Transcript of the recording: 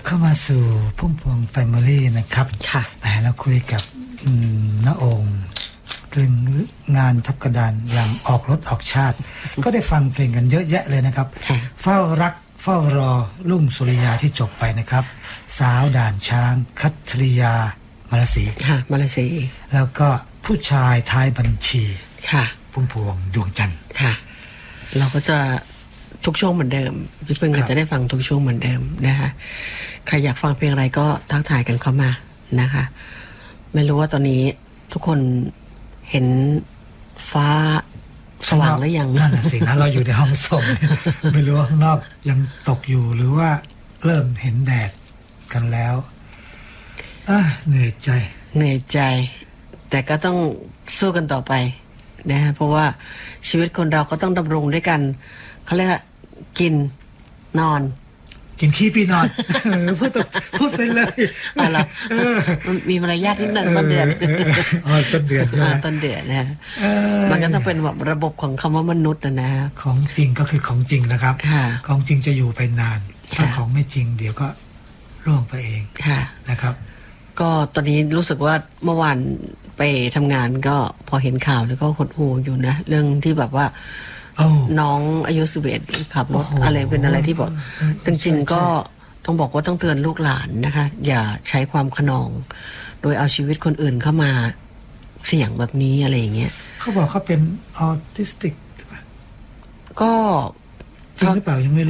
เข้ามาสู่พุ่มพวงแฟมิลี่นะครับค่ะเราคุยกับน้าโองเรื่องงานทับกระดานอย่างออกรถออกชาติ ก็ได้ฟังเพลงกันเยอะแยะเลยนะครับเฝ้ารักเฝ้ารอลุ่งสุริยาที่จบไปนะครับสาวด่านช้างคัทริยามรศรีค่ะมรศรีแล้วก็ผู้ชายท้ายบัญชีค่ะพุ่มพวงดวงจันทร์ค่ะเราก็จะทุกช่วงเหมือนเดิมพี่เพิ่งก็จะได้ฟังทุกช่วงเหมือนเดิมนะคะใครอยากฟังเพลงอะไรก็ทักทายกันเข้ามานะคะไม่รู้ว่าตอนนี้ทุกคนเห็นฟ้าสว่างหรือยังนั่นแหละสินะเราอยู่ในห้องส่ง ไม่รู้ว่าข้างนอกยังตกอยู่หรือว่าเริ่มเห็นแดดกันแล้วเหนื่อยใจแต่ก็ต้องสู้กันต่อไปนะฮะเพราะว่าชีวิตคนเราก็ต้องดำรงด้วยกันเขาเรียกกินนอนกินขี้พี่นอนพูดไปเลยอะไรมันมีมารยาทนิดนึงต้นเดือนต้นเดือนใช่ไหมต้นเดือนนะมันก็ต้องเป็นแบบระบบของคำว่ามนุษย์นะของจริงก็คือของจริงนะครับของจริงจะอยู่ไปนานถ้าของไม่จริงเดี๋ยวก็ร่วงไปเองนะครับก็ตอนนี้รู้สึกว่าเมื่อวานไปทำงานก็พอเห็นข่าวแล้วก็หดหู่อยู่นะเรื่องที่แบบว่าน้องอายุ11ขับรถอะไรเป็นอะไรที่บอกจริงๆก็ต้องบอกว่าต้องเตือนลูกหลานนะคะอย่าใช้ความขนองโดยเอาชีวิตคนอื่นเข้ามาเสี่ยงแบบนี้อะไรอย่างเงี้ยเขาบอกเขาเป็นออทิสติกก็จริงหรือเปล่ายังไม่